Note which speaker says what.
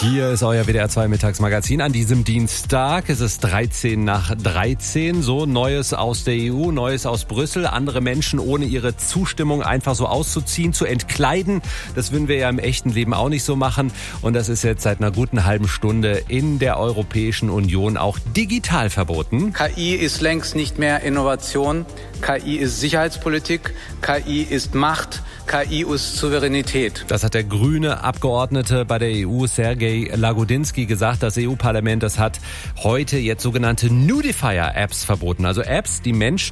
Speaker 1: Hier ist euer WDR 2 Mittagsmagazin an diesem Dienstag. Es ist 13 nach 13. So, Neues aus der EU, Neues aus Brüssel. Andere Menschen ohne ihre Zustimmung einfach so auszuziehen, zu entkleiden. Das würden wir ja im echten Leben auch nicht so machen. Und das ist jetzt seit einer guten halben Stunde in der Europäischen Union auch digital verboten.
Speaker 2: KI ist längst nicht mehr Innovation. KI ist Sicherheitspolitik. KI ist Macht. KI ist Souveränität.
Speaker 1: Das hat der grüne Abgeordnete bei der EU, Sergej Lagodinsky, gesagt. Das EU-Parlament, das hat heute jetzt sogenannte Nudifier-Apps verboten. Also Apps, die Menschen